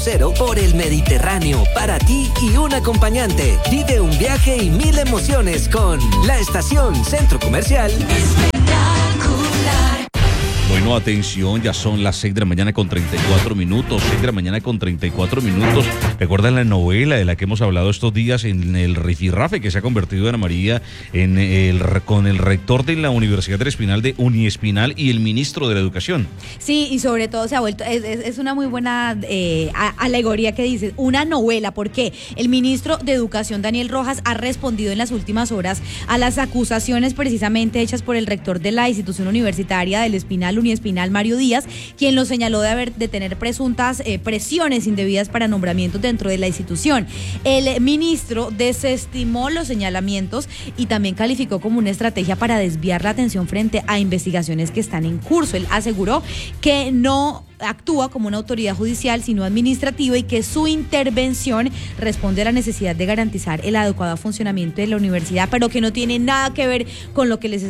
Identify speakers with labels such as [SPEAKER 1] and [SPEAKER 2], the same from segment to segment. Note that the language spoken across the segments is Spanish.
[SPEAKER 1] Cero por el Mediterráneo, para ti y un acompañante. Vive un viaje y 1000 emociones con la estación Centro Comercial.
[SPEAKER 2] Espectacular.
[SPEAKER 3] Bueno, atención, ya son las 6 de la mañana con 34 minutos, 6 de la mañana con 34 minutos. ¿Recuerdan la novela de la que hemos hablado estos días en el rifirrafe que se ha convertido, Ana María, con el rector de la Universidad del Espinal, de Uniespinal, y el ministro de la Educación?
[SPEAKER 4] Sí, y sobre todo se ha vuelto, es una muy buena alegoría que dices, una novela, porque el ministro de Educación, Daniel Rojas, ha respondido en las últimas horas a las acusaciones precisamente hechas por el rector de la institución universitaria del Espinal, Uniespinal, Mario Díaz, quien lo señaló de tener presuntas presiones indebidas para nombramientos dentro de la institución. El ministro desestimó los señalamientos y también calificó como una estrategia para desviar la atención frente a investigaciones que están en curso. Él aseguró que no actúa como una autoridad judicial, sino administrativa, y que su intervención responde a la necesidad de garantizar el adecuado funcionamiento de la universidad, pero que no tiene nada que ver con lo que le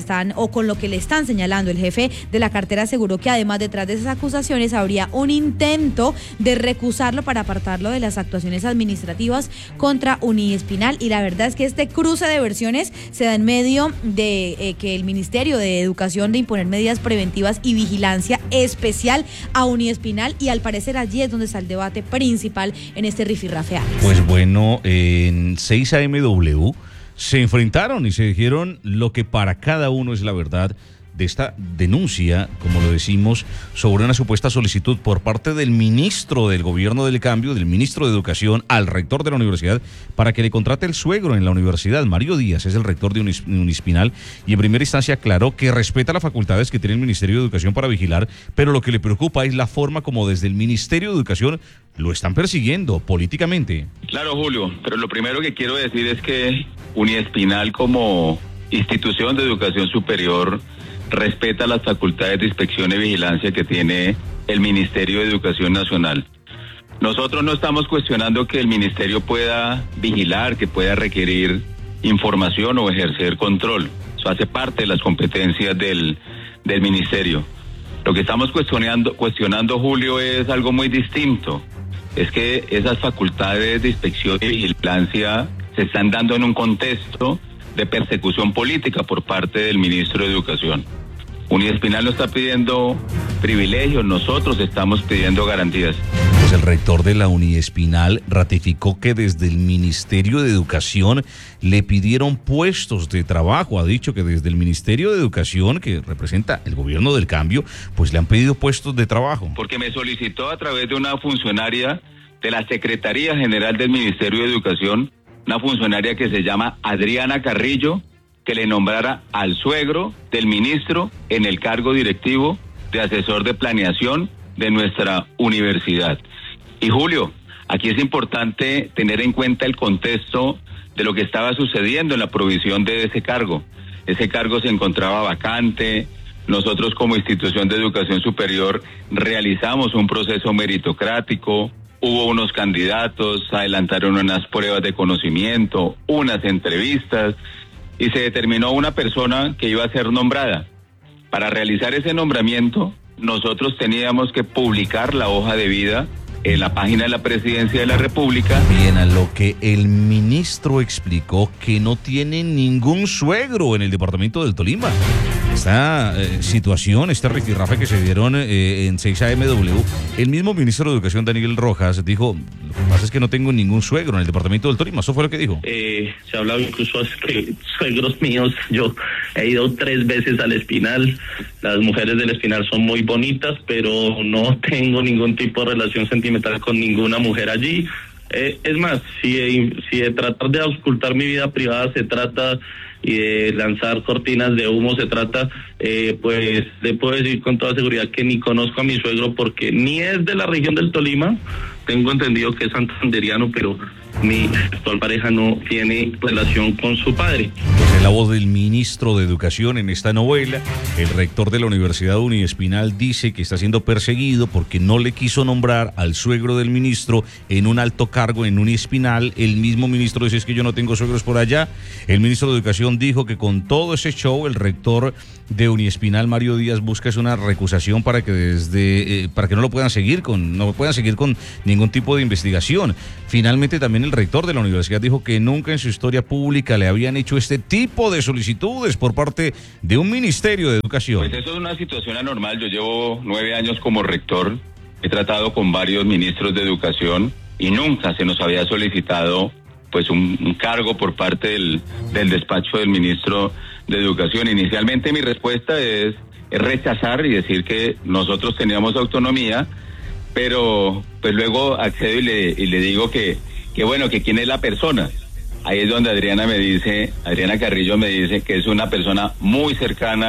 [SPEAKER 4] están señalando. El jefe de la cartera aseguró que además detrás de esas acusaciones habría un intento de recusarlo para apartarlo de las actuaciones administrativas contra Uniespinal, y la verdad es que este cruce de versiones se da en medio de que el Ministerio de Educación de imponer medidas preventivas y vigilancia especial a Uniespinal, y al parecer allí es donde está el debate principal en este rifirrafe.
[SPEAKER 3] Pues bueno, en 6 AMW se enfrentaron y se dijeron lo que para cada uno es la verdad de esta denuncia, como lo decimos, sobre una supuesta solicitud por parte del ministro del Gobierno del Cambio, del ministro de Educación, al rector de la universidad para que le contrate el suegro en la universidad. Mario Díaz es el rector de Uniespinal y en primera instancia aclaró que respeta las facultades que tiene el Ministerio de Educación para vigilar, pero lo que le preocupa es la forma como desde el Ministerio de Educación lo están persiguiendo políticamente.
[SPEAKER 5] Claro, Julio, pero lo primero que quiero decir es que Uniespinal, como institución de educación superior, respeta las facultades de inspección y vigilancia que tiene el Ministerio de Educación Nacional. Nosotros no estamos cuestionando que el Ministerio pueda vigilar, que pueda requerir información o ejercer control. Eso hace parte de las competencias del Ministerio. Lo que estamos cuestionando, Julio, es algo muy distinto. Es que esas facultades de inspección y vigilancia se están dando en un contexto de persecución política por parte del ministro de Educación. Uniespinal no está pidiendo privilegios, nosotros estamos pidiendo garantías.
[SPEAKER 3] Pues el rector de la Uniespinal ratificó que desde el Ministerio de Educación le pidieron puestos de trabajo. Ha dicho que desde el Ministerio de Educación, que representa el Gobierno del Cambio, pues le han pedido puestos de trabajo.
[SPEAKER 5] Porque me solicitó a través de una funcionaria de la Secretaría General del Ministerio de Educación, una funcionaria que se llama Adriana Carrillo, que le nombrara al suegro del ministro en el cargo directivo de asesor de planeación de nuestra universidad. Y Julio, aquí es importante tener en cuenta el contexto de lo que estaba sucediendo en la provisión de ese cargo. Ese cargo se encontraba vacante. Nosotros, como institución de educación superior, realizamos un proceso meritocrático. Hubo unos candidatos, adelantaron unas pruebas de conocimiento, unas entrevistas, y se determinó una persona que iba a ser nombrada. Para realizar ese nombramiento, nosotros teníamos que publicar la hoja de vida en la página de la Presidencia de la República.
[SPEAKER 3] Bien, a lo que el ministro explicó que no tiene ningún suegro en el departamento del Tolima. Esta situación, este rifirrafe que se dieron en 6 AMW, el mismo ministro de Educación, Daniel Rojas, dijo: lo que pasa es que no tengo ningún suegro en el departamento del Tolima. Eso fue lo que dijo.
[SPEAKER 6] Se ha hablado incluso que suegros míos, yo he ido 3 veces al Espinal. Las mujeres del Espinal son muy bonitas, pero no tengo ningún tipo de relación sentimental con ninguna mujer allí. Es más, si de tratar de ocultar mi vida privada se trata y de lanzar cortinas de humo se trata, pues le puedo decir con toda seguridad que ni conozco a mi suegro, porque ni es de la región del Tolima. Tengo entendido que es santanderiano, pero mi actual pareja no tiene relación con su padre.
[SPEAKER 3] Pues en la voz del ministro de Educación en esta novela, el rector de la Universidad Uniespinal dice que está siendo perseguido porque no le quiso nombrar al suegro del ministro en un alto cargo en Uniespinal. El mismo ministro dice: es que yo no tengo suegros por allá. El ministro de Educación dijo que con todo ese show, el rector de Uniespinal, Mario Díaz, busca es una recusación para que para que no puedan seguir con ningún tipo de investigación. Finalmente también el rector de la universidad dijo que nunca en su historia pública le habían hecho este tipo de solicitudes por parte de un ministerio de educación.
[SPEAKER 5] Pues eso es una situación anormal. Yo llevo 9 años como rector, he tratado con varios ministros de educación y nunca se nos había solicitado pues un cargo por parte del despacho del ministro de Educación. Inicialmente mi respuesta es rechazar y decir que nosotros teníamos autonomía, pero pues luego accedo y le digo que bueno, que quién es la persona. Ahí es donde Adriana Carrillo me dice que es una persona muy cercana